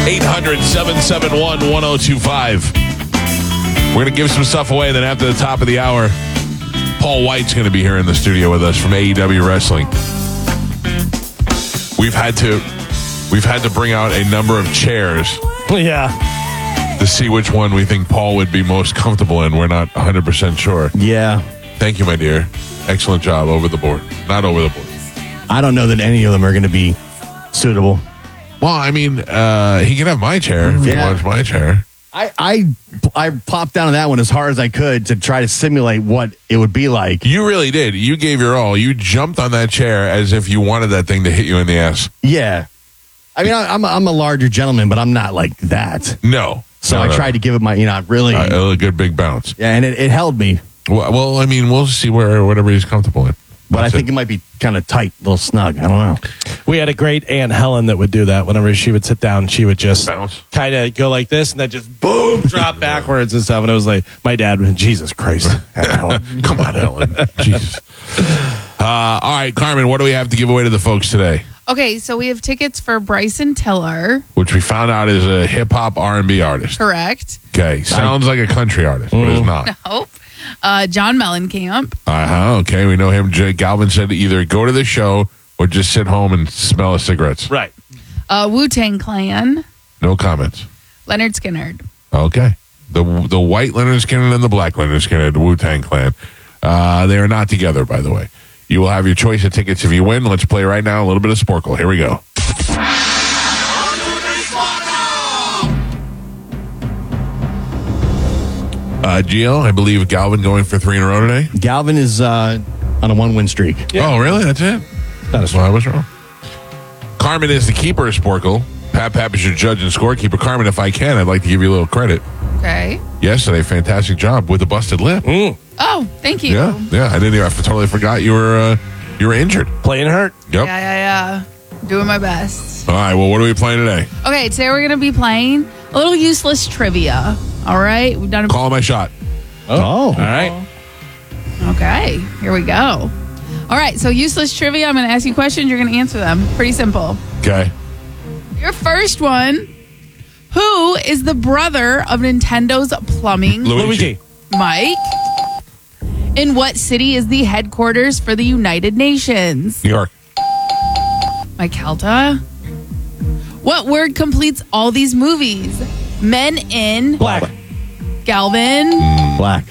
800-771-1025. We're going to give some stuff away. Then after the top of the hour, Paul White's going to be here in the studio with us from AEW Wrestling. We've had to bring out a number of chairs. Yeah. To see which one we think Paul would be most comfortable in. We're not 100% sure. Yeah. Thank you, my dear. Excellent job over the board. Not over the board. I don't know that any of them are going to be suitable. Well, I mean, he can have my chair if he wants my chair. I popped down on that one as hard as I could to try to simulate what it would be like. You really did. You gave your all. You jumped on that chair as if you wanted that thing to hit you in the ass. Yeah. I mean, I'm a larger gentleman, but I'm not like that. No. So I tried to give it my, really. A good big bounce. Yeah, and it held me. Well, I mean, we'll see whatever he's comfortable in. But I think it might be kind of tight, a little snug. I don't know. We had a great Aunt Helen that would do that. Whenever she would sit down, she would just kind of go like this and then just boom, drop backwards and stuff. And it was like, my dad went, Jesus Christ. Come on, Helen. Jesus. All right, Carmen, what do we have to give away to the folks today? Okay, so we have tickets for Bryson Tiller. Which we found out is a hip-hop R&B artist. Correct. Okay, sounds like a country artist, but it's not. Nope. John Mellencamp. Okay, we know him. Jay Galvin said to either go to the show or just sit home and smell the cigarettes. Right. Wu-Tang Clan. No comments. Leonard Skinner. Okay. The white Leonard Skinner and the black Leonard Skinner, the Wu-Tang Clan. They are not together, by the way. You will have your choice of tickets if you win. Let's play right now. A little bit of Sporkle. Here we go. Gio, I believe Galvin going for 3 in a row today. Galvin is on a 1-win streak. Yeah. Oh, really? That's it? That's why I was wrong. Carmen is the keeper of Sporkle. Pap is your judge and scorekeeper. Carmen, if I can, I'd like to give you a little credit. Okay. Yesterday, fantastic job with the busted lip. Oh, thank you. Yeah. I totally forgot you were injured. Playing hurt. Yep. Yeah. Doing my best. All right. Well, what are we playing today? Okay, today we're going to be playing a little useless trivia. All right. We've done Call my shot. Oh. All right. Okay. Here we go. All right. So useless trivia. I'm going to ask you questions. You're going to answer them. Pretty simple. Okay. Your first one. Who is the brother of Nintendo's plumbing? Luigi. Mike. In what city is the headquarters for the United Nations? New York. Mike Calta. What word completes all these movies? Men in Black. Galvin. Black.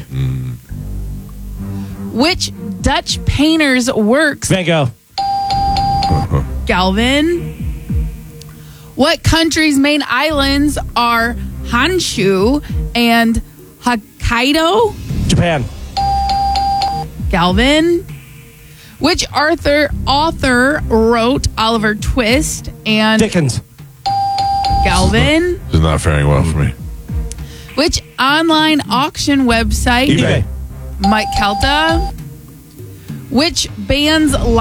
Which Dutch painter's works? Van Gogh. Galvin. What country's main islands are Honshu and Hokkaido? Japan. Galvin. Which author wrote Oliver Twist and Dickens. Galvin? This is not faring well for me. Which online auction website? eBay. Mike Calta. Which band's